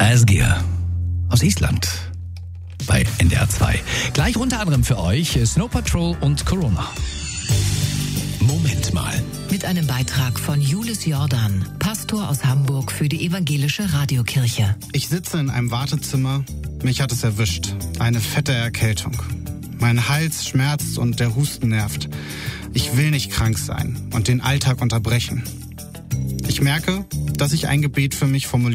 Asgeir aus Island bei NDR 2. Gleich unter anderem für euch Snow Patrol und Corona. Moment mal. Mit einem Beitrag von Julius Jordan, Pastor aus Hamburg für die evangelische Radiokirche. Ich sitze in einem Wartezimmer. Mich hat es erwischt. Eine fette Erkältung. Mein Hals schmerzt und der Husten nervt. Ich will nicht krank sein und den Alltag unterbrechen. Ich merke, dass ich ein Gebet für mich formuliere.